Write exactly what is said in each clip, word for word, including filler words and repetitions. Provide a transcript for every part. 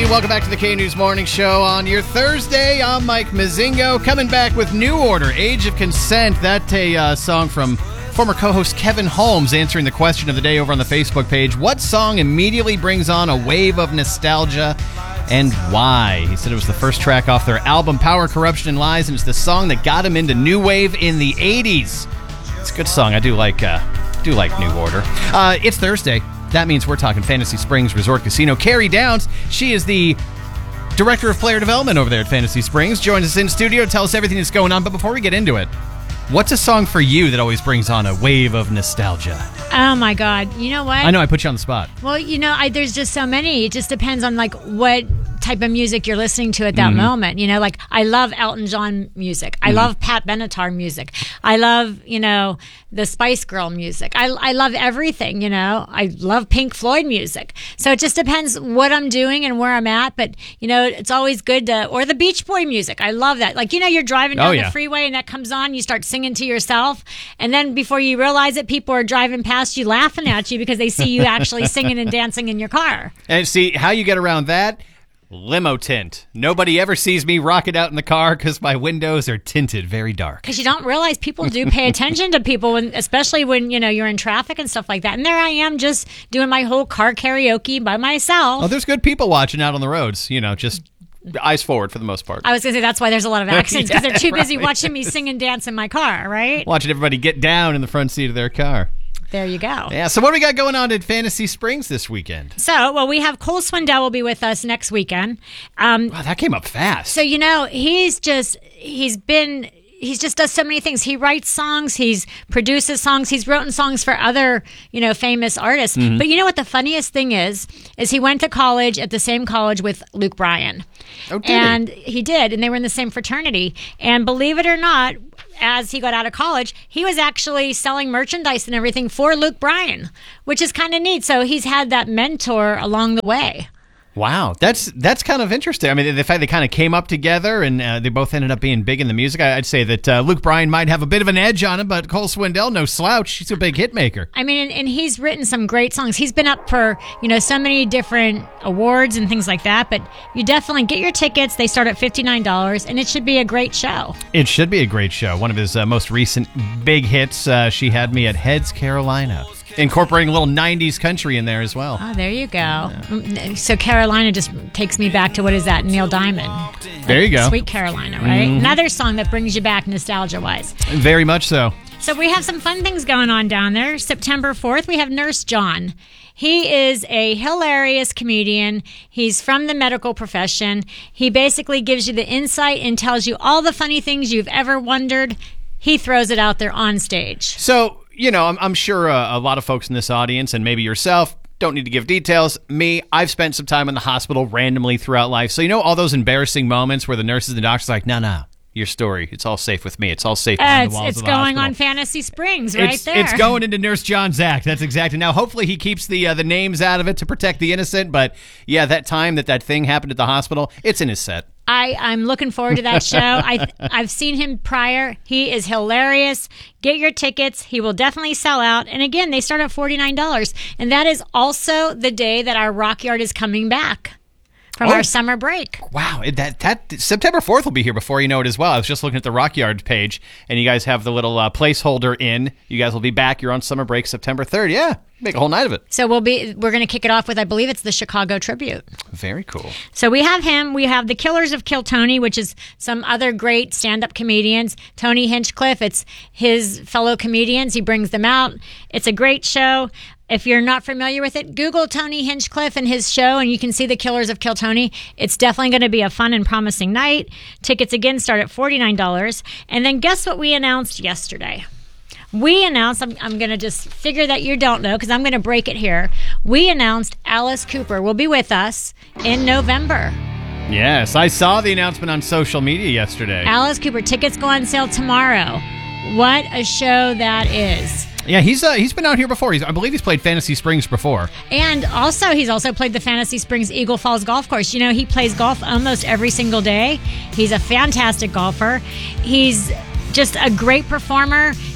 Welcome back to the K-News Morning Show on your Thursday. I'm Mike Mazingo, coming back with New Order, Age of Consent. That's a uh, song from former co-host Kevin Holmes answering the question of the day over on the Facebook page. What song immediately brings on a wave of nostalgia and why? He said it was the first track off their album Power, Corruption, and Lies, and it's the song that got him into new wave in the eighties. It's a good song. I do like, uh, do like New Order. Uh, it's Thursday. That means we're talking Fantasy Springs Resort Casino. Carrie Downs, she is the Director of Player Development over there at Fantasy Springs, joins us in studio to tell us everything that's going on. But before we get into it, what's a song for you that always brings on a wave of nostalgia? Oh, my God. You know what? I know I put you on the spot. Well, you know, I, there's just so many. It just depends on, like, what type of music you're listening to at that mm-hmm. moment. You know, like, I love Elton John music. I mm-hmm. love Pat Benatar music. I love, you know, the Spice Girl music. I, I love everything, you know. I love Pink Floyd music. So it just depends what I'm doing and where I'm at. But, you know, it's always good to, or the Beach Boy music. I love that. Like, you know, you're driving down oh, yeah. the freeway and that comes on, you start singing to yourself. And then before you realize it, people are driving past you laughing at you because they see you actually singing and dancing in your car. And see, how you get around that? Limo tint. Nobody ever sees me rock it out in the car because my windows are tinted very dark. Because you don't realize people do pay attention to people, when, especially when, you know, you're in traffic and stuff like that. And there I am just doing my whole car karaoke by myself. Oh, there's good people watching out on the roads, you know, just eyes forward for the most part. I was going to say that's why there's a lot of accidents, because yeah, they're too right. busy watching me sing and dance in my car, right? Watching everybody get down in the front seat of their car. There you go. Yeah, so what do we got going on at Fantasy Springs this weekend? So, well, we have Cole Swindell will be with us next weekend. Um, wow, that came up fast. So, you know, he's just, he's been... He just does so many things. He writes songs. He's produces songs. He's written songs for other, you know, famous artists. Mm-hmm. But you know what the funniest thing is? Is he went to college at the same college with Luke Bryan. Oh, did and he? he did. And they were in the same fraternity. And believe it or not, as he got out of college, he was actually selling merchandise and everything for Luke Bryan, which is kind of neat. So he's had that mentor along the way. Wow, that's that's kind of interesting. I mean, the fact they kind of came up together and uh, they both ended up being big in the music. I, I'd say that uh, Luke Bryan might have a bit of an edge on him, but Cole Swindell, no slouch. He's a big hit maker. I mean, and, and he's written some great songs. He's been up for, you know, so many different awards and things like that. But you definitely get your tickets. They start at fifty-nine dollars, and it should be a great show. It should be a great show. One of his uh, most recent big hits, uh, She Had Me at Heads, Carolina. Incorporating a little nineties country in there as well. Oh, there you go. Yeah. So Carolina just takes me back to, what is that, Neil Diamond. There you go. Sweet Carolina, right? Mm-hmm. Another song that brings you back nostalgia-wise. Very much so. So we have some fun things going on down there. September fourth, we have Nurse John. He is a hilarious comedian. He's from the medical profession. He basically gives you the insight and tells you all the funny things you've ever wondered. He throws it out there on stage. So... You know, I'm, I'm sure uh, a lot of folks in this audience, and maybe yourself, don't need to give details. Me, I've spent some time in the hospital randomly throughout life. So, you know, all those embarrassing moments where the nurses and the doctors are like, no, no, your story, it's all safe with me. It's all safe behind uh, the it's, walls it's of the going hospital. on Fantasy Springs right it's, there. It's going into Nurse John's act. That's exactly. Now, hopefully he keeps the uh, the names out of it to protect the innocent. But, yeah, that time that that thing happened at the hospital, it's in his set. I, I'm looking forward to that show. I, I've seen him prior. He is hilarious. Get your tickets. He will definitely sell out. And again, they start at forty-nine dollars. And that is also the day that our Rock Yard is coming back from oh. our summer break. Wow. That that September fourth will be here before you know it as well. I was just looking at the Rock Yard page, and you guys have the little uh, placeholder in. You guys will be back. You're on summer break September third. Yeah. Make a whole night of it. So we'll be we're going to kick it off with, I believe it's the Chicago Tribute. Very cool. So we have him. We have the Killers of Kill Tony, which is some other great stand-up comedians. Tony Hinchcliffe, it's his fellow comedians. He brings them out. It's a great show. If you're not familiar with it, Google Tony Hinchcliffe and his show, and you can see the Killers of Kill Tony. It's definitely going to be a fun and promising night. Tickets, again, start at forty-nine dollars. And then guess what we announced yesterday? We announced, I'm, I'm going to just figure that you don't know because I'm going to break it here. We announced Alice Cooper will be with us in November. Yes, I saw the announcement on social media yesterday. Alice Cooper, tickets go on sale tomorrow. What a show that is. Yeah, he's uh, he's been out here before. He's, I believe he's played Fantasy Springs before. And also, he's also played the Fantasy Springs Eagle Falls Golf Course. You know, he plays golf almost every single day. He's a fantastic golfer. He's just a great performer.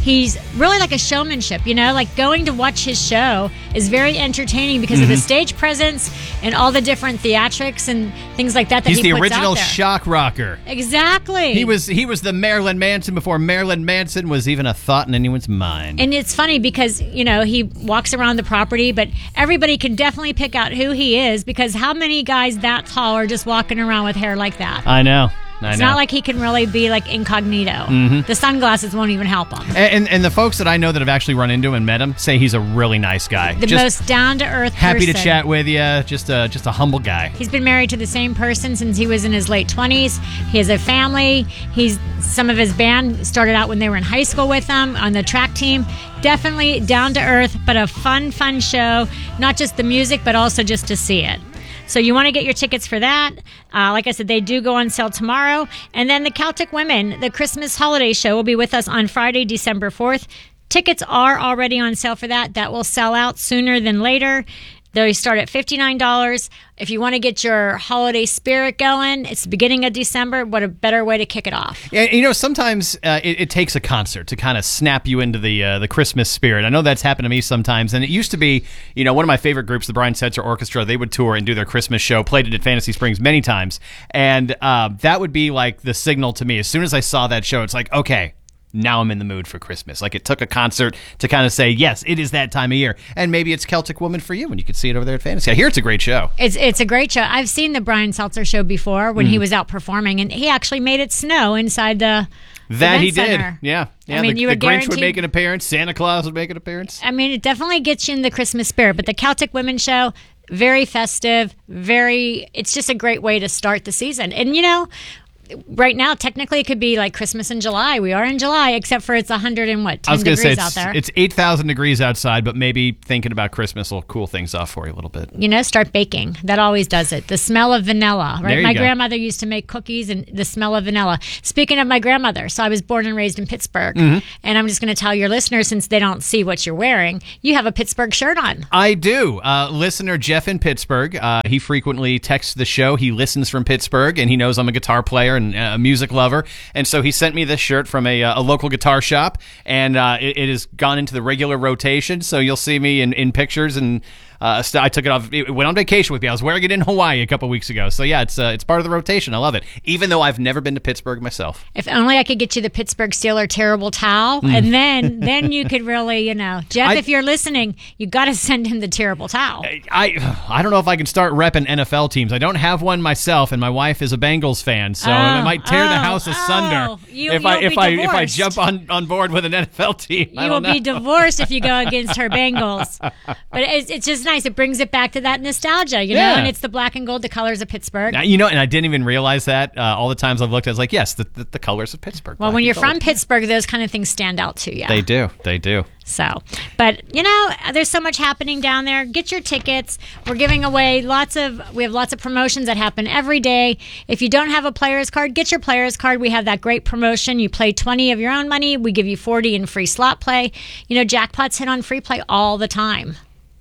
he's really like a showmanship, you know, like going to watch his show is very entertaining because mm-hmm. of the stage presence and all the different theatrics and things like that that he's he the puts original out there. shock rocker. Exactly. He was he was the Marilyn Manson before Marilyn Manson was even a thought in anyone's mind. And it's funny because, you know, he walks around the property, but everybody can definitely pick out who he is because how many guys that tall are just walking around with hair like that? I know. I it's know. not like he can really be like incognito. Mm-hmm. The sunglasses won't even help him. And, and and the folks that I know that have actually run into him and met him say he's a really nice guy. The just most down to earth. Happy person. to chat with you. Just a just a humble guy. He's been married to the same person since he was in his late twenties. He has a family. He's some of his band started out when they were in high school with him on the track team. Definitely down to earth, but a fun, fun show. Not just the music, but also just to see it. So you want to get your tickets for that. Uh, like I said, they do go on sale tomorrow. And then the Celtic Women, the Christmas holiday show, will be with us on Friday, December fourth. Tickets are already on sale for that. That will sell out sooner than later. They start at fifty-nine dollars. If you want to get your holiday spirit going, it's the beginning of December. What a better way to kick it off. Yeah, you know, sometimes uh, it, it takes a concert to kind of snap you into the uh, the Christmas spirit. I know that's happened to me sometimes. And it used to be, you know, one of my favorite groups, the Brian Setzer Orchestra, they would tour and do their Christmas show, played it at Fantasy Springs many times. And uh, that would be like the signal to me. As soon as I saw that show, it's like, okay, now I'm in the mood for Christmas. Like it took a concert to kind of say, yes, it is that time of year. And maybe it's Celtic Woman for you when you could see it over there at Fantasy. I hear it's a great show. It's it's a great show. I've seen the Brian Seltzer show before when mm. he was out performing, and he actually made it snow inside the That he did. Center. Yeah. yeah. I mean, the, you the would Grinch guarantee- would make an appearance. Santa Claus would make an appearance. I mean, it definitely gets you in the Christmas spirit. But the Celtic Women show, very festive, very, it's just a great way to start the season. And, you know, right now, technically, it could be like Christmas in July. We are in July, except for it's one hundred and what, ten I was gonna degrees say out it's, there. It's eight thousand degrees outside, but maybe thinking about Christmas will cool things off for you a little bit. You know, start baking. That always does it. The smell of vanilla, There right? you My go. grandmother used to make cookies and the smell of vanilla. Speaking of my grandmother, so I was born and raised in Pittsburgh. Mm-hmm. And I'm just going to tell your listeners, since they don't see what you're wearing, you have a Pittsburgh shirt on. I do. Uh, listener Jeff in Pittsburgh, uh, he frequently texts the show. He listens from Pittsburgh, and he knows I'm a guitar player and uh, a music lover. And so he sent me this shirt from a, uh, a local guitar shop, and uh, it, it has gone into the regular rotation. So you'll see me in, in pictures, and uh, st- I took it off. It went on vacation with me. I was wearing it in Hawaii a couple weeks ago. So yeah, it's uh, it's part of the rotation. I love it, even though I've never been to Pittsburgh myself. If only I could get you the Pittsburgh Steelers terrible towel, and then then you could really, you know, Jeff, I- if you're listening, you got to send him the terrible towel. I I don't know if I can start repping N F L teams. I don't have one myself, and my wife is a Bengals fan, so Oh, it might tear the oh, house asunder oh. You- if I you'll if be I if I divorced. jump on, on board with an N F L team. I You don't will be know. divorced if you go against her Bengals. But it's, it's just nice. It brings it back to that nostalgia, you Yeah. know, and it's the black and gold, the colors of Pittsburgh. Now, you know, and I didn't even realize that. Uh, all the times I've looked, I was like, yes, the, the, the colors of Pittsburgh. Well, black when and you're gold. from Pittsburgh, those kind of things stand out to you. They do. They do. So, but you know, there's so much happening down there. Get your tickets. We're giving away lots of, we have lots of promotions that happen every day. If you don't have a player's card, get your player's card. We have that great promotion. You play twenty of your own money. We give you forty in free slot play. You know, jackpots hit on free play all the time.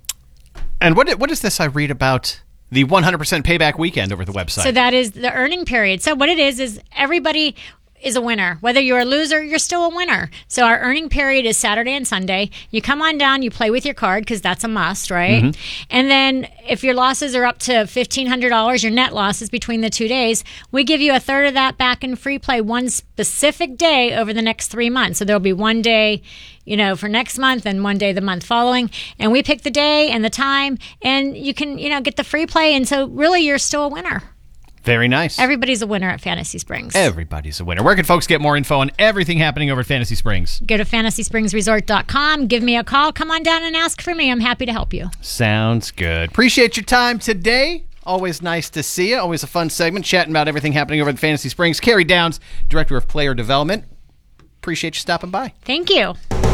And what what is this I read about the one hundred percent payback weekend over the website? So that is the earning period. So what it is is everybody is a winner. Whether you're a loser, you're still a winner. So our earning period is Saturday and Sunday. You come on down, you play with your card because that's a must, right? Mm-hmm. And then if your losses are up to fifteen hundred dollars, your net losses between the two days, we give you a third of that back in free play one specific day over the next three months. So there'll be one day, you know, for next month and one day the month following. And we pick the day and the time, and you can, you know, get the free play. And so really you're still a winner. Very nice. Everybody's a winner at Fantasy Springs. Everybody's a winner. Where can folks get more info on everything happening over at Fantasy Springs? Go to fantasy springs resort dot com. Give me a call. Come on down and ask for me. I'm happy to help you. Sounds good. Appreciate your time today. Always nice to see you. Always a fun segment chatting about everything happening over at Fantasy Springs. Carrie Downs, Director of Player Development. Appreciate you stopping by. Thank you.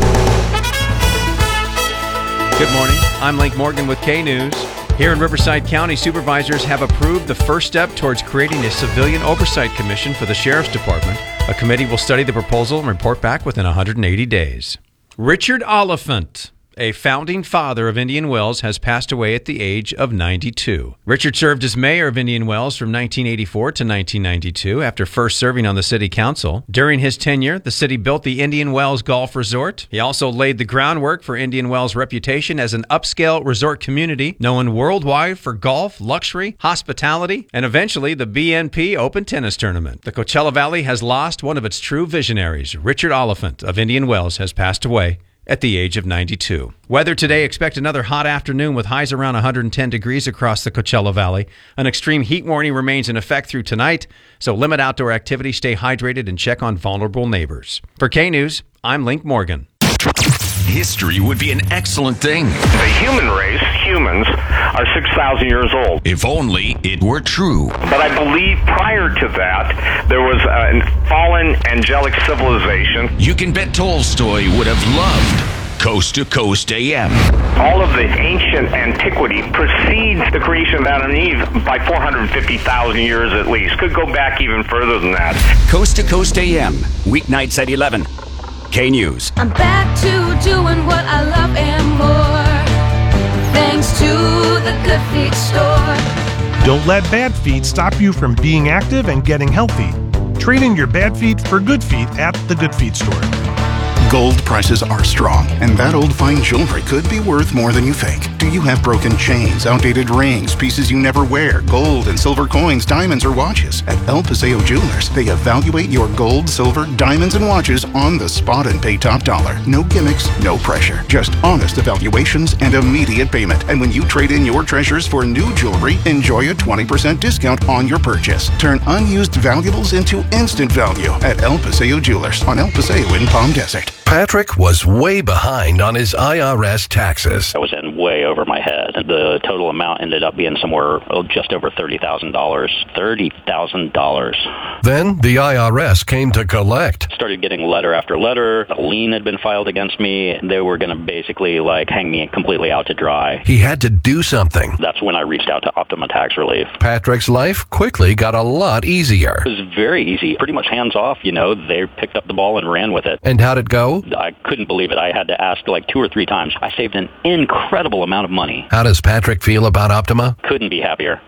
Good morning. I'm Link Morgan with K-News. Here in Riverside County, supervisors have approved the first step towards creating a civilian oversight commission for the Sheriff's Department. A committee will study the proposal and report back within one hundred eighty days. Richard Oliphant, a founding father of Indian Wells, has passed away at the age of ninety-two. Richard served as mayor of Indian Wells from nineteen eighty-four to nineteen ninety-two after first serving on the city council. During his tenure, the city built the Indian Wells Golf Resort. He also laid the groundwork for Indian Wells' reputation as an upscale resort community known worldwide for golf, luxury, hospitality, and eventually the B N P Open Tennis Tournament. The Coachella Valley has lost one of its true visionaries. Richard Oliphant of Indian Wells has passed away at the age of ninety-two. Weather today, expect another hot afternoon with highs around one hundred ten degrees across the Coachella Valley. An extreme heat warning remains in effect through tonight, so limit outdoor activity, stay hydrated, and check on vulnerable neighbors. For K-News, I'm Link Morgan. History would be an excellent thing. The human race, humans, are six thousand years old. If only it were true. But I believe prior to that, there was a fallen angelic civilization. You can bet Tolstoy would have loved Coast to Coast A M. All of the ancient antiquity precedes the creation of Adam and Eve by four hundred fifty thousand years at least. Could go back even further than that. Coast to Coast A M, weeknights at eleven. K-News. I'm back to doing what I love and more, thanks to the Good Feet store. Don't let bad feet stop you from being active and getting healthy. Trade in your bad feet for good feet at the Good Feet store. Gold prices are strong, and that old fine jewelry could be worth more than you think. Do you have broken chains, outdated rings, pieces you never wear, gold and silver coins, diamonds, or watches? At El Paseo Jewelers, they evaluate your gold, silver, diamonds, and watches on the spot and pay top dollar. No gimmicks, no pressure. Just honest evaluations and immediate payment. And when you trade in your treasures for new jewelry, enjoy a twenty percent discount on your purchase. Turn unused valuables into instant value at El Paseo Jewelers on El Paseo in Palm Desert. Patrick was way behind on his I R S taxes. I was in way over my head. The total amount ended up being somewhere oh, just over thirty thousand dollars. thirty thousand dollars. Then the I R S came to collect. Started getting letter after letter. A lien had been filed against me. They were going to basically like hang me completely out to dry. He had to do something. That's when I reached out to Optima Tax Relief. Patrick's life quickly got a lot easier. It was very easy. Pretty much hands off, you know. They picked up the ball and ran with it. And how'd it go? I couldn't believe it. I had to ask like two or three times. I saved an incredible amount of money. How does Patrick feel about Optima? Couldn't be happier.